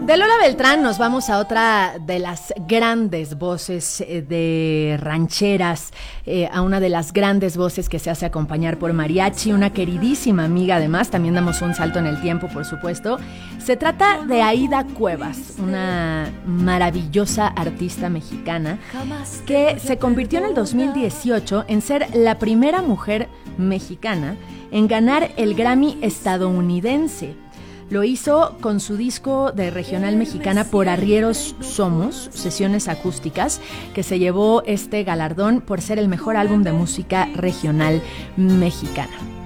De Lola Beltrán nos vamos a otra de las grandes voces de rancheras, a una de las grandes voces que se hace acompañar por mariachi, una queridísima amiga además, también damos un salto en el tiempo por supuesto. Se trata de Aída Cuevas, una maravillosa artista mexicana que se convirtió en el 2018 en ser la primera mujer mexicana en ganar el Grammy estadounidense. Lo hizo con su disco de regional mexicana Por Arrieros Somos, sesiones acústicas, que se llevó este galardón por ser el mejor álbum de música regional mexicana.